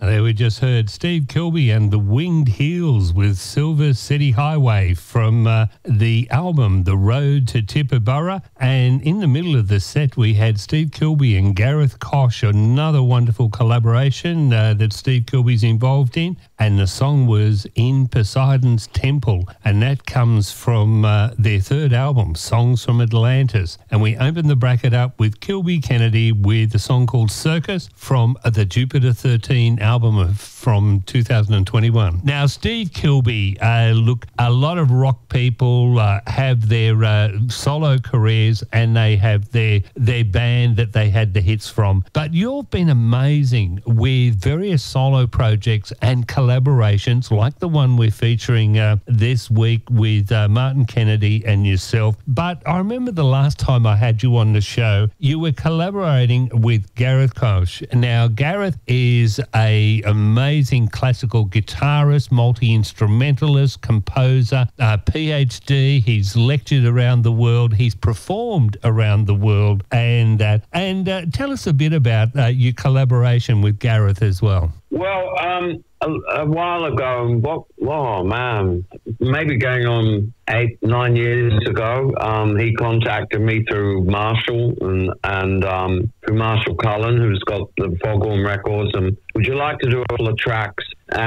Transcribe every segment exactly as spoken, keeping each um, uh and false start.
there we just heard Steve Kilbey and the Winged Heels with Silver City Highway from uh, the album The Road to Tibooburra. And in the middle of the set, we had Steve Kilbey and Gareth Koch, another wonderful collaboration uh, that Steve Kilbey's involved in. And the song was In Poseidon's Temple. And that comes from uh, their third album, Songs from Atlantis. And we opened the bracket up with Kilbey Kennedy with a song called Circus from the Jupiter thirteen album of, from two thousand twenty-one. Now, Steve Kilbey, uh, look, a lot of rock people uh, have their uh, solo careers and they have their, their band that they had the hits from. But you've been amazing with various solo projects and collaborations like the one we're featuring uh, this week with uh, Martin Kennedy and yourself. But I remember the last time I had you on the show, you were collaborating with Gareth Koch. Now, Gareth is a amazing classical guitarist, multi-instrumentalist, composer, uh, PhD. He's lectured around the world. He's performed around the world. And uh, and uh, tell us a bit about uh, your collaboration with Gareth as well. Well, um, a, a while ago, what, oh man, maybe going on eight, nine years ago, um, he contacted me through Marshall and, and um, through Marshall Cullen, who's got the Foghorn Records, and would you like to do a couple of tracks?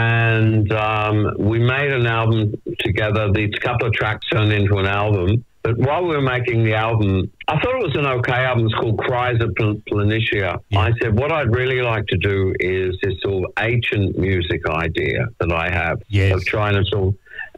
And um, we made an album together. These couple of tracks turned into an album. But while we were making the album, I thought it was an okay album. It's called Cries of Planitia. Yeah. I said, what I'd really like to do is this sort of ancient music idea that I have yes. of trying to sort of,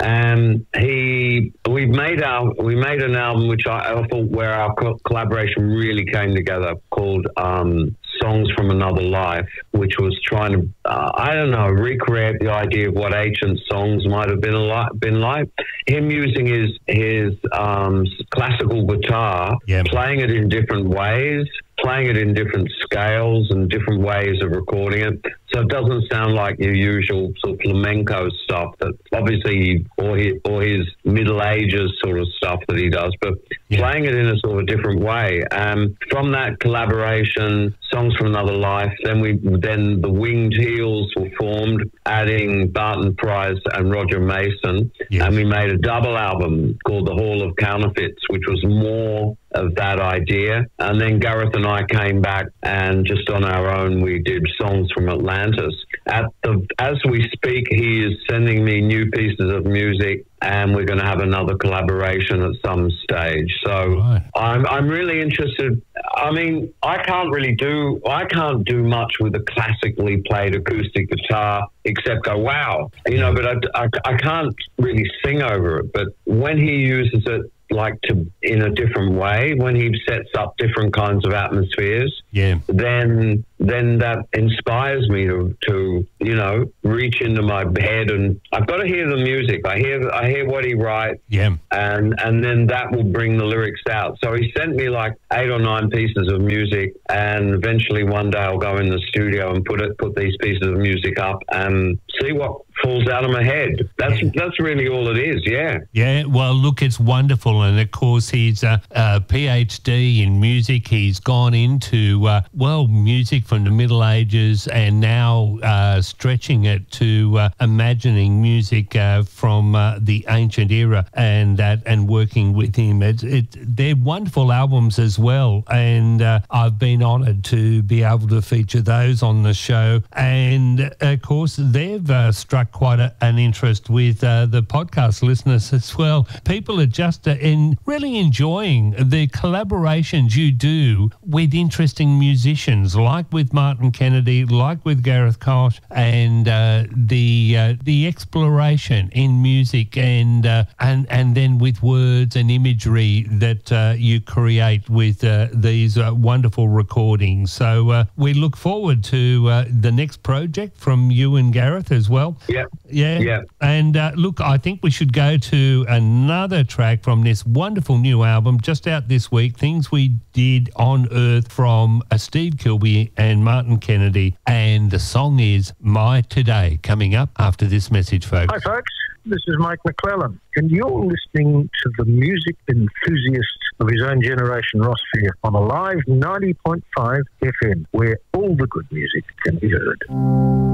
and he, we made our, we made an album which I, I thought where our co collaboration really came together, called um, Songs from Another Life, which was trying to, uh, I don't know, recreate the idea of what ancient songs might have been a been like. Him using his his um, classical guitar, yeah. playing it in different ways, playing it in different scales and different ways of recording it. So it doesn't sound like your usual sort of flamenco stuff that obviously, or his, or his Middle Ages sort of stuff that he does, but yeah. playing it in a sort of different way. Um, from that collaboration, Songs from Another Life, then we then the Winged Heels were formed, adding Barton Price and Roger Mason, yes. and we made a double album called The Hall of Counterfeits, which was more of that idea. And then Gareth and I came back, and just on our own, we did Songs from Atlantis. At the, as we speak, he is sending me new pieces of music, and we're going to have another collaboration at some stage. So right. I'm, I'm really interested. I mean, I can't really do, I can't do much with a classically played acoustic guitar except go, wow, you know, but I, I, I can't really sing over it. But when he uses it, like to in a different way, when he sets up different kinds of atmospheres, yeah, then then that inspires me to, to you know, reach into my head, and I've got to hear the music. I hear I hear what he writes, yeah, and and then that will bring the lyrics out. So he sent me like eight or nine pieces of music, and eventually one day I'll go in the studio and put it put these pieces of music up and see what falls out of my head. That's yeah. that's really all it is. Yeah. Yeah. Well, look, it's wonderful, and of course he's a, a PhD in music. He's gone into uh, well music from the Middle Ages, and now uh, stretching it to uh, imagining music uh, from uh, the ancient era, and that and working with him. It's it, they're wonderful albums as well, and uh, I've been honoured to be able to feature those on the show. And of course, they've uh, struck quite a, an interest with uh, the podcast listeners as well. People are just uh, in really enjoying the collaborations you do with interesting musicians, like with Martin Kennedy, like with Gareth Koch, and uh, the uh, the exploration in music, and uh, and and then with words and imagery that uh, you create with uh, these uh, wonderful recordings. So uh, we look forward to uh, the next project from you and Gareth as well. Yeah. Yeah. Yeah. And uh, look, I think we should go to another track from this wonderful new album just out this week, Things We Did on Earth, from uh, Steve Kilbey and Martin Kennedy. And the song is My Today, coming up after this message, folks. Hi, folks. This is Mike McClellan, and you're listening to the music enthusiast of his own generation, Ross Fear, on a live ninety point five F M, where all the good music can be heard.